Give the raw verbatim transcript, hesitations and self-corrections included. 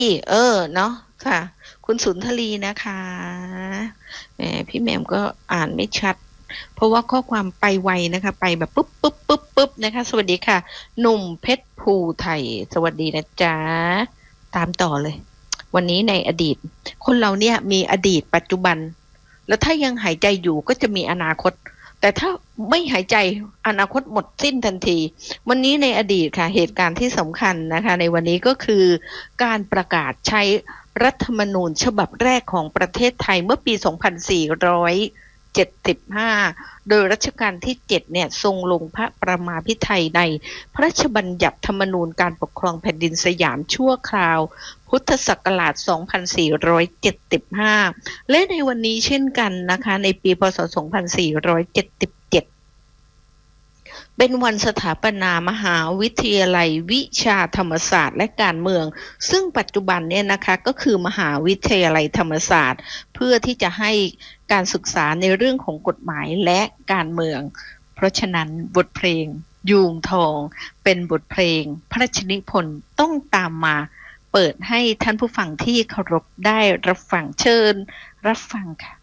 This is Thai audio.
เออเนาะค่ะคุณสุนทรีนะคะแหมพี่แหม่มก็อ่านไม่ชัดเพราะว่าข้อความไปไวนะคะไปแบบปุ๊บปุ๊บปุ๊บปุ๊บนะคะสวัสดีค่ะหนุ่มเพชรภูไทยสวัสดีนะจ๊ะตามต่อเลยวันนี้ในอดีตคนเราเนี่ยมีอดีตปัจจุบันแล้วถ้ายังหายใจอยู่ก็จะมีอนาคตแต่ถ้าไม่หายใจอนาคตหมดสิ้นทันทีวันนี้ในอดีตค่ะเหตุการณ์ที่สำคัญนะคะในวันนี้ก็คือการประกาศใช้รัฐธรรมนูญฉบับแรกของประเทศไทยเมื่อปี สองพันสี่ร้อยเจ็ดสิบห้า โดยรัชกาลที่ เจ็ด เนี่ยทรงลงพระประมาพิไธยในพระราชบัญญัติธรรมนูญการปกครองแผ่นดินสยามชั่วคราวพุทธศักราช สองพันสี่ร้อยเจ็ดสิบห้า และในวันนี้เช่นกันนะคะในปีพ.ศ. สองพันสี่ร้อยเจ็ดสิบเจ็ดเป็นวันสถาปนามหาวิทยาลัยวิชาธรรมศาสตร์และการเมืองซึ่งปัจจุบันเนี่ยนะคะก็คือมหาวิทยาลัยธรรมศาสตร์เพื่อที่จะให้การศึกษาในเรื่องของกฎหมายและการเมืองเพราะฉะนั้นบทเพลงยูงทองเป็นบทเพลงพระราชนิพนธ์ต้องตามมาเปิดให้ท่านผู้ฟังที่เคารพได้รับฟังเชิญรับฟังค่ะ